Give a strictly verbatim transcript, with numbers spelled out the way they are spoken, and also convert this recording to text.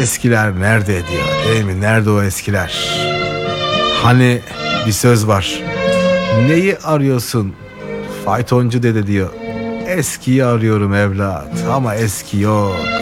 eskiler nerede diyor, değil mi? Nerede o eskiler? Hani bir söz var. Neyi arıyorsun faytoncu dede diyor. Eskiyi arıyorum evlat ama eski yok.